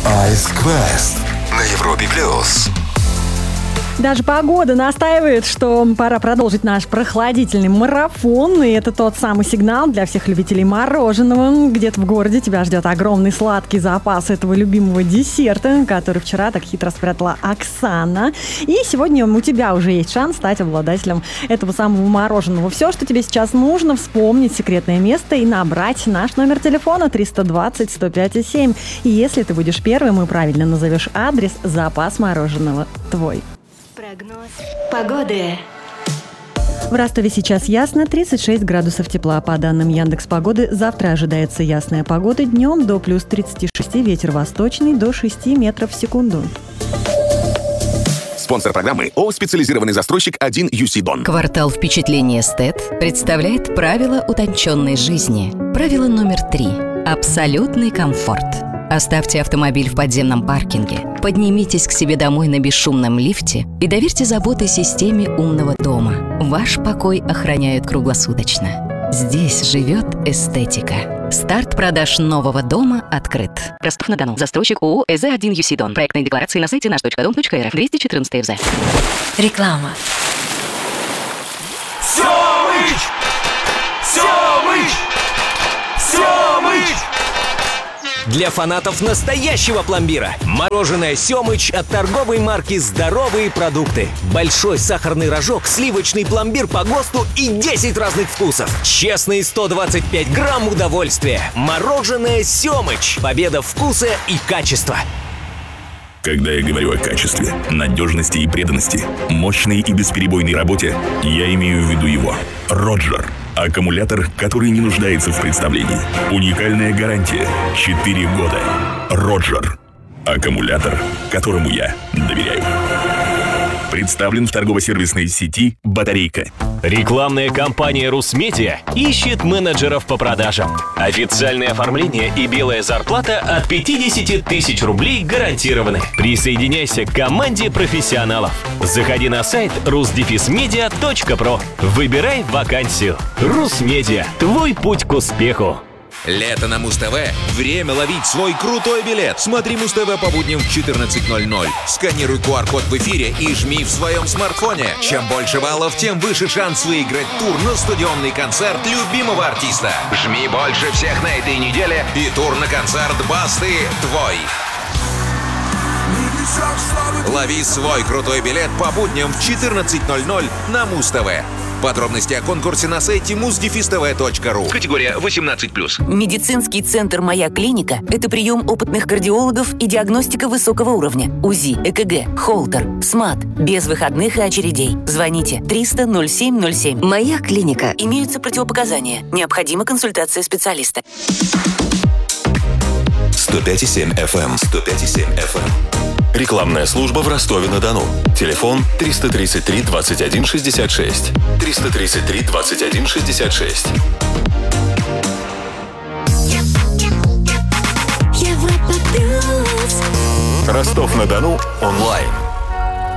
Ice Quest на Европе Плюс. Даже погода настаивает, что пора продолжить наш прохладительный марафон. И это тот самый сигнал для всех любителей мороженого. Где-то в городе тебя ждет огромный сладкий запас этого любимого десерта, который вчера так хитро спрятала Оксана. И сегодня у тебя уже есть шанс стать обладателем этого самого мороженого. Все, что тебе сейчас нужно, вспомнить секретное место и набрать наш номер телефона 320-105-7. И если ты будешь первым и правильно назовешь адрес, запас мороженого твой. Прогноз погоды. В Ростове сейчас ясно, 36 градусов тепла. По данным Яндекс.Погоды, завтра ожидается ясная погода. Днем до плюс 36, ветер восточный до 6 метров в секунду. Спонсор программы ООО «Специализированный застройщик 1 UC Дон». Квартал впечатления эстет представляет правила утонченной жизни. Правило номер 3. Абсолютный комфорт. Оставьте автомобиль в подземном паркинге, поднимитесь к себе домой на бесшумном лифте и доверьте заботы системе умного дома. Ваш покой охраняют круглосуточно. Здесь живет эстетика. Старт продаж нового дома открыт. Ростов-на-Дону. Застройщик ООО «ЭЗ-1 ЮСИ Дон». Проектные декларации на сайте наш.дом.рф. 214 ФЗ. Реклама. Семыч! Семыч! Семыч! Для фанатов настоящего пломбира. Мороженое «Семыч» от торговой марки «Здоровые продукты». Большой сахарный рожок, сливочный пломбир по ГОСТу и 10 разных вкусов. Честные 125 грамм удовольствия. Мороженое «Семыч». Победа вкуса и качества. Когда я говорю о качестве, надежности и преданности, мощной и бесперебойной работе, я имею в виду его. Роджер. Аккумулятор, который не нуждается в представлении. Уникальная гарантия. 4 года. Роджер. Аккумулятор, которому я доверяю. Представлен в торгово-сервисной сети «Батарейка». Рекламная кампания «Русмедиа» ищет менеджеров по продажам. Официальное оформление и белая зарплата от 50 тысяч рублей гарантированы. Присоединяйся к команде профессионалов. Заходи на сайт rusdefismedia.pro. Выбирай вакансию. «Русмедиа» – твой путь к успеху. Лето на Муз-ТВ. Время ловить свой крутой билет. Смотри Муз-ТВ по будням в 14:00. Сканируй QR-код в эфире и жми в своем смартфоне. Чем больше баллов, тем выше шанс выиграть тур на стадионный концерт любимого артиста. Жми больше всех на этой неделе, и тур на концерт Басты твой. Лови свой крутой билет по будням в 14:00 на Муз-ТВ. Подробности о конкурсе на сайте muzdefistv.ru. Категория 18+. Медицинский центр «Моя клиника» — это прием опытных кардиологов и диагностика высокого уровня. УЗИ, ЭКГ, холтер, СМАТ. Без выходных и очередей. Звоните 300-07-07. «Моя клиника». Имеются противопоказания. Необходима консультация специалиста. 105,7 FM. 105,7 FM. Рекламная служба в Ростове-на-Дону. Телефон 333-21-66. 333-21-66. Ростов-на-Дону онлайн.